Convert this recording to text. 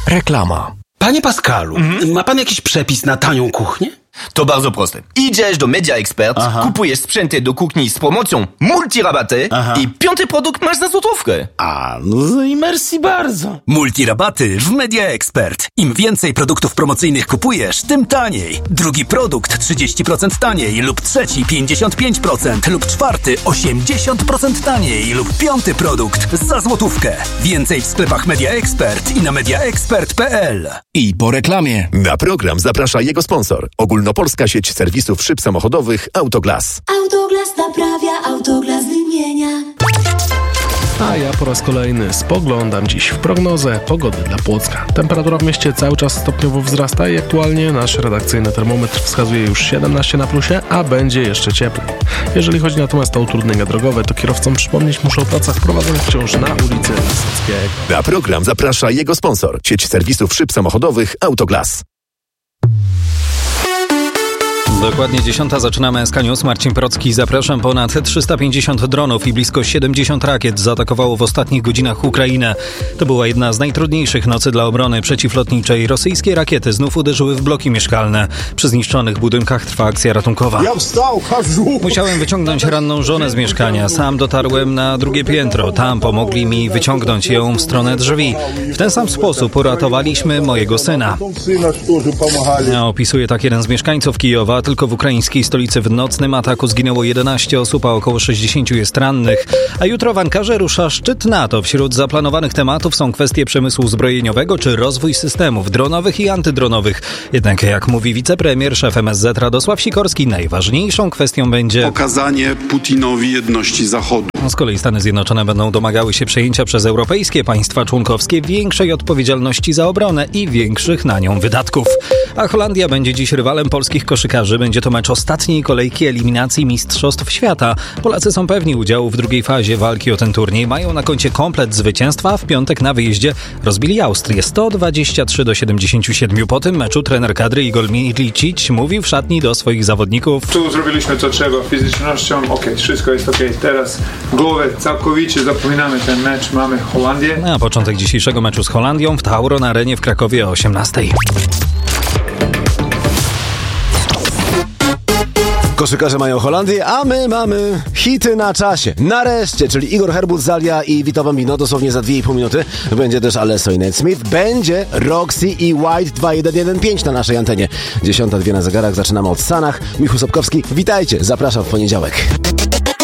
Reklama. Panie Pascalu, ma pan jakiś przepis na tanią kuchnię? To bardzo proste. Idziesz do Media Expert, kupujesz sprzęty do kuchni z promocją multirabaty i 5. produkt masz za złotówkę. No i merci bardzo. Multirabaty w Media Expert. Im więcej produktów promocyjnych kupujesz, tym taniej. Drugi produkt 30% taniej lub trzeci 55% lub czwarty 80% taniej lub 5. produkt za złotówkę. Więcej w sklepach Media Expert i na mediaexpert.pl. I po reklamie. Na program zaprasza jego sponsor. Ogólnopolska sieć serwisów szyb samochodowych Autoglas. Autoglas naprawia, Autoglas wymienia. A ja po raz kolejny spoglądam dziś w prognozę pogody dla Płocka. Temperatura w mieście cały czas stopniowo wzrasta i aktualnie nasz redakcyjny termometr wskazuje już 17 na plusie, a będzie jeszcze cieplej. Jeżeli chodzi natomiast o utrudnienia drogowe, to kierowcom przypomnieć muszę o pracach prowadzonych wciąż na ulicy Laseckiego. Na program zaprasza jego sponsor. Sieć serwisów szyb samochodowych Autoglas. Dokładnie 10 zaczynamy SK News. Marcin Procki, zapraszam. Ponad 350 dronów i blisko 70 rakiet zaatakowało w ostatnich godzinach Ukrainę. To była jedna z najtrudniejszych nocy dla obrony przeciwlotniczej. Rosyjskie rakiety znów uderzyły w bloki mieszkalne. Przy zniszczonych budynkach trwa akcja ratunkowa. Musiałem wyciągnąć ranną żonę z mieszkania. Sam dotarłem na drugie piętro. Tam pomogli mi wyciągnąć ją w stronę drzwi. W ten sam sposób uratowaliśmy mojego syna. Opisuje tak jeden z mieszkańców Kijowa. Tylko w ukraińskiej stolicy w nocnym ataku zginęło 11 osób, a około 60 jest rannych. A jutro w Ankarze rusza szczyt NATO. Wśród zaplanowanych tematów są kwestie przemysłu zbrojeniowego czy rozwój systemów dronowych i antydronowych. Jednak jak mówi wicepremier, szef MSZ Radosław Sikorski, najważniejszą kwestią będzie pokazanie Putinowi jedności Zachodu. Z kolei Stany Zjednoczone będą domagały się przejęcia przez europejskie państwa członkowskie większej odpowiedzialności za obronę i większych na nią wydatków. A Holandia będzie dziś rywalem polskich koszykarzy. Będzie to mecz ostatniej kolejki eliminacji Mistrzostw Świata. Polacy są pewni udziału w drugiej fazie walki o ten turniej. Mają na koncie komplet zwycięstwa, a w piątek na wyjeździe rozbili Austrię 123-77. Po tym meczu trener kadry Igor Milicic mówił w szatni do swoich zawodników: Tu zrobiliśmy co trzeba fizycznością, wszystko jest okej. Teraz głowę całkowicie zapominamy ten mecz, mamy Holandię. Na początek dzisiejszego meczu z Holandią w Tauron Arenie w Krakowie o 18:00. Koszykarze mają Holandię, a my mamy hity na czasie. Nareszcie, czyli Igor Herbut, Zalia i Vito Bambino dosłownie za 2,5 minuty. Będzie też Alesso i Nate Smith. Będzie Roxy i White 2115 na naszej antenie. 10:02 na zegarach. Zaczynamy od Sanach. Michał Sobkowski, witajcie. Zapraszam w poniedziałek.